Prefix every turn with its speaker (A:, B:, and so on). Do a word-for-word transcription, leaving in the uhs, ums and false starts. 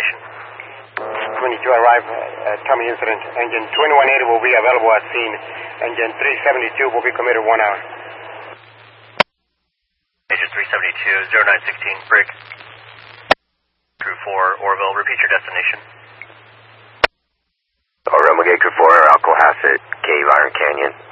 A: destination.
B: twenty-two arrive at Tommy incident. Engine twenty-one eighty will be available at scene. Engine three seventy-two will be committed one hour.
A: Engine three seventy-two, zero nine sixteen, brig. Crew four, Orville, repeat your destination.
C: Alright, Crew four, Alcohasset, Cave, Iron Canyon.